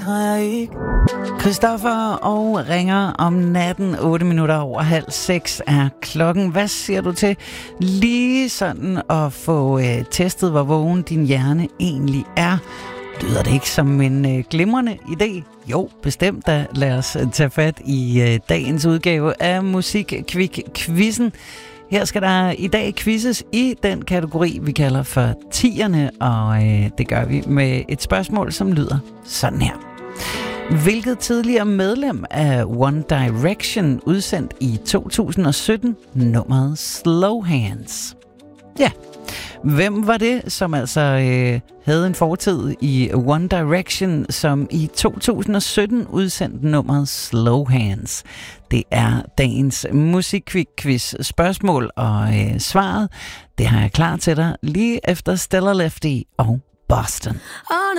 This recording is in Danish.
Christoffer og ringer om natten. 6:08 er klokken. Hvad siger du til lige sådan at få testet, hvor vågen din hjerne egentlig er? Lyder det ikke som en glimrende idé? Jo, bestemt da. Lad os tage fat i dagens udgave af Musikkvik-quizzen. Her skal der i dag quizzes i den kategori, vi kalder for 10'erne, og det gør vi med et spørgsmål, som lyder sådan her. Hvilket tidligere medlem af One Direction udsendte i 2017 nummeret Slow Hands? Ja, hvem var det, som altså havde en fortid i One Direction, som i 2017 udsendte nummeret Slow Hands? Det er dagens Musikkvik-quiz spørgsmål, og svaret, det har jeg klar til dig lige efter Stellar Lefty og Boston.